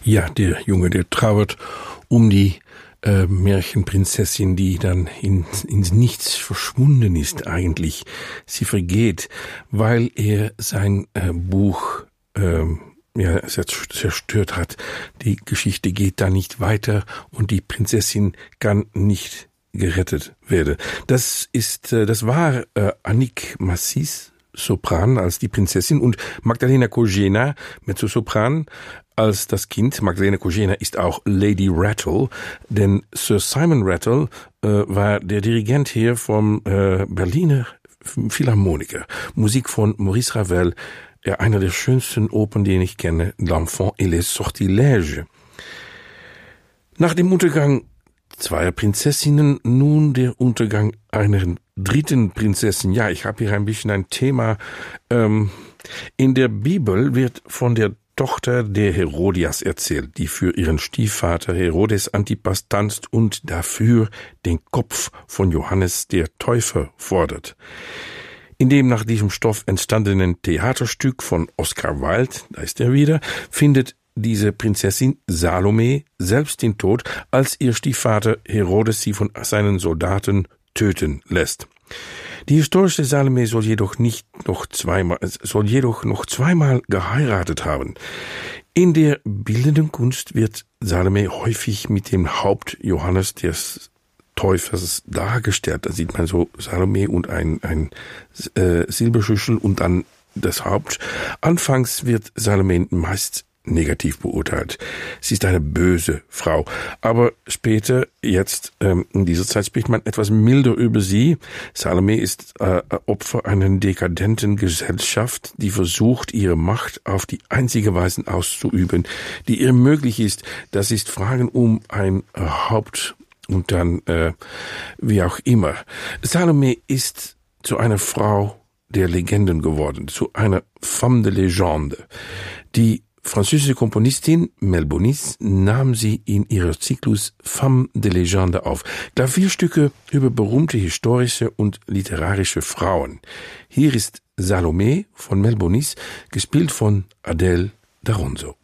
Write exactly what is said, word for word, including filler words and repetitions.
Ja, der Junge, der trauert um die äh, Märchenprinzessin, die dann in, ins Nichts verschwunden ist eigentlich. Sie vergeht, weil er sein äh, Buch äh, ja, zerstört hat. Die Geschichte geht da nicht weiter und die Prinzessin kann nicht gerettet werden. Das ist, äh, das war äh, Annick Massis, Sopran als die Prinzessin, und Magdalena Kožena, Mezzosopran, als das Kind. Magdalena Kožena ist auch Lady Rattle, denn Sir Simon Rattle äh, war der Dirigent hier vom äh, Berliner Philharmoniker. Musik von Maurice Ravel, ja, einer der schönsten Opern, den ich kenne, L'Enfant et les Sortilèges. Nach dem Untergang zweier Prinzessinnen nun der Untergang einer dritten Prinzessin. Ja, ich habe hier ein bisschen ein Thema. Ähm, in der Bibel wird von der Tochter der Herodias erzählt, die für ihren Stiefvater Herodes Antipas tanzt und dafür den Kopf von Johannes der Täufer fordert. In dem nach diesem Stoff entstandenen Theaterstück von Oscar Wilde, da ist er wieder, findet diese Prinzessin Salome selbst den Tod, als ihr Stiefvater Herodes sie von seinen Soldaten töten lässt. Die historische Salome soll jedoch nicht noch zweimal, soll jedoch noch zweimal geheiratet haben. In der bildenden Kunst wird Salome häufig mit dem Haupt Johannes des Täufers dargestellt. Da sieht man so Salome und ein, ein äh, Silberschüssel und dann das Haupt. Anfangs wird Salome meist negativ beurteilt. Sie ist eine böse Frau. Aber später, jetzt ähm, in dieser Zeit, spricht man etwas milder über sie. Salome ist äh, Opfer einer dekadenten Gesellschaft, die versucht, ihre Macht auf die einzige Weise auszuüben, die ihr möglich ist. Das ist Fragen um ein äh, Haupt und dann äh, wie auch immer. Salome ist zu einer Frau der Legenden geworden, zu einer femme de légende. Die französische Komponistin Mel Bonis nahm sie in ihrer Zyklus Femme de Légende auf. Klavierstücke über berühmte historische und literarische Frauen. Hier ist Salome von Mel Bonis, gespielt von Adele Daronzo.